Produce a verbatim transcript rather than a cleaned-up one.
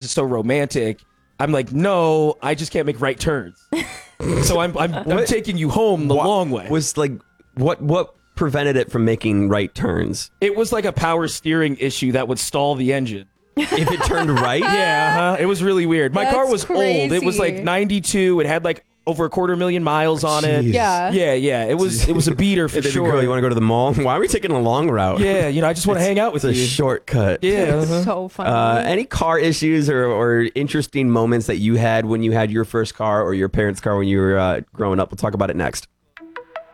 is so romantic. I'm like, no, I just can't make right turns. So I'm I'm, I'm taking you home the what long way. Was like what what prevented it from making right turns? It was like a power steering issue that would stall the engine. If it turned right? Yeah, uh-huh. It was really weird. My That's car was crazy. old. It was like ninety-two. It had like over a quarter million miles on it. Jeez. Yeah. Yeah, yeah. It was it was a beater for Hey, baby sure. girl, you want to go to the mall? Why are we taking a long route? Yeah, you know, I just want to hang out with It's a you. shortcut. Yeah. It's uh-huh. so funny. Uh, any car issues or, or interesting moments that you had when you had your first car or your parents' car when you were uh, growing up? We'll talk about it next.